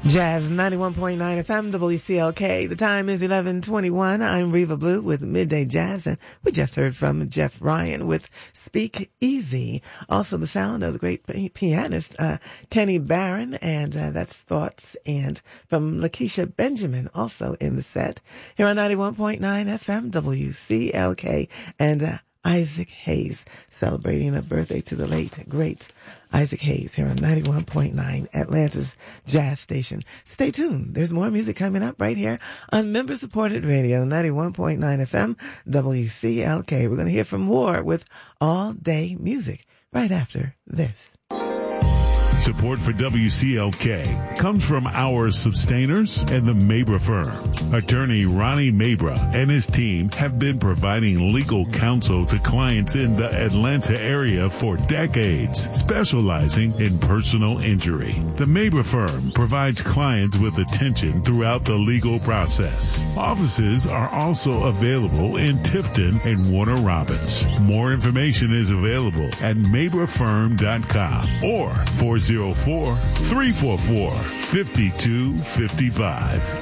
Jazz 91.9 FM WCLK. The time is 11:21. I'm Reva Blue with Midday Jazz, and we just heard from Jeff Ryan with Speak Easy. Also the sound of the great pianist Kenny Barron, and that's Thoughts, and from Lakeisha Benjamin also in the set. Here on 91.9 FM WCLK, and Isaac Hayes celebrating a birthday to the late, great Isaac Hayes here on 91.9 Atlanta's Jazz Station. Stay tuned. There's more music coming up right here on member-supported radio, 91.9 FM WCLK. We're going to hear from War with All Day Music right after this. Support for WCLK comes from our sustainers and the Mabra firm. Attorney Ronnie Mabra and his team have been providing legal counsel to clients in the Atlanta area for decades, specializing in personal injury. The Mabra firm provides clients with attention throughout the legal process. Offices are also available in Tifton and Warner Robins. More information is available at mabrafirm.com or 404-344-5255.